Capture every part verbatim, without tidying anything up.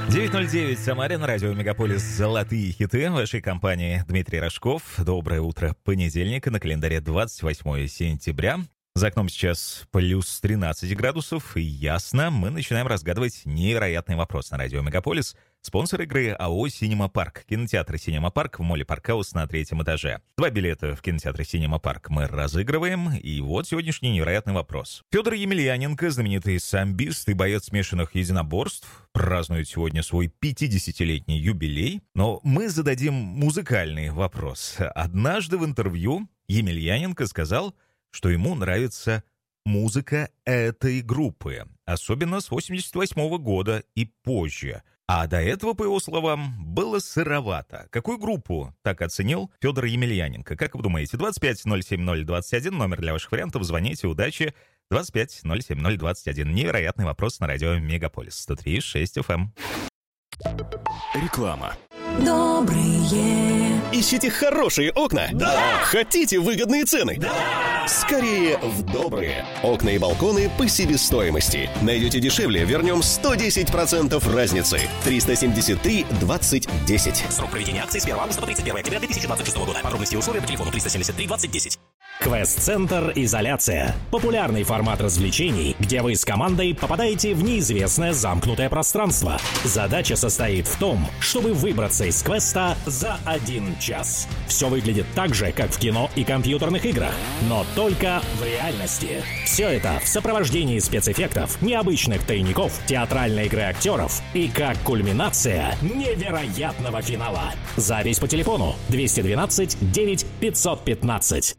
девять ноль девять в Самаре, на радио «Мегаполис» «Золотые хиты». В вашей компании Дмитрий Рожков. Доброе утро понедельника, на календаре двадцать восьмое сентября. За окном сейчас плюс тринадцать градусов, и ясно, мы начинаем разгадывать невероятный вопрос на радио «Мегаполис». Спонсор игры АО «Синема Парк». Кинотеатр «Синема Парк» в моле «Паркхаус» на третьем этаже. Два билета в кинотеатре «Синема Парк» мы разыгрываем. И вот сегодняшний невероятный вопрос. Федор Емельяненко, знаменитый самбист и боец смешанных единоборств, празднует сегодня свой пятидесятилетний юбилей. Но мы зададим музыкальный вопрос. Однажды в интервью Емельяненко сказал, что ему нравится музыка этой группы, особенно с восемьдесят восьмого года и позже. А до этого, по его словам, было сыровато. Какую группу так оценил Федор Емельяненко? Как вы думаете? двадцать пять ноль семь ноль двадцать один, номер для ваших вариантов. Звоните, удачи. двадцать пять ноль семь ноль двадцать один. Невероятный вопрос на радио «Мегаполис» сто три и шесть эф эм. Реклама. Добрые. Ищите хорошие окна? Да! Хотите выгодные цены? Да! Скорее в добрые. Окна и балконы по себестоимости. Найдете дешевле, вернем сто десять процентов разницы. триста семьдесят три двадцать десять. Срок проведения акции с первого августа по тридцать первое октября две тысячи двадцать шестого года. Подробности и условия по телефону триста семьдесят три двадцать десять. Квест-центр «Изоляция». Популярный формат развлечений, где вы с командой попадаете в неизвестное замкнутое пространство. Задача состоит в том, чтобы выбраться из квеста за один час. Все выглядит так же, как в кино и компьютерных играх, но только в реальности. Все это в сопровождении спецэффектов, необычных тайников, театральной игры актеров и как кульминация невероятного финала. Запись по телефону двести двенадцать девять пятьсот пятнадцать.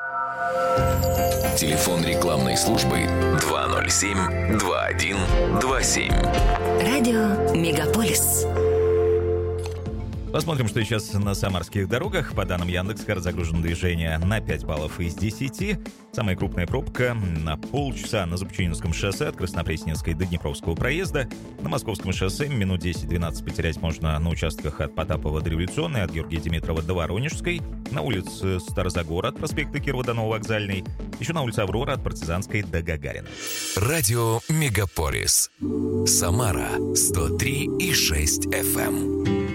Телефон рекламной службы два ноль семь два один два семь. Радио «Мегаполис». Посмотрим, что сейчас на самарских дорогах. По данным Яндекс.Карт, загружено движение на пять баллов из десяти. Самая крупная пробка на полчаса на Зубчининском шоссе от Краснопресненской до Днепровского проезда. На Московском шоссе минут десять-двенадцать потерять можно на участках от Потапова до Революционной, от Георгия Димитрова до Воронежской. На улице Старозагора от проспекта Кирова до Нововокзальной. Еще на улице Аврора от Партизанской до Гагарина. Радио «Мегаполис». Самара сто три и шесть эф эм.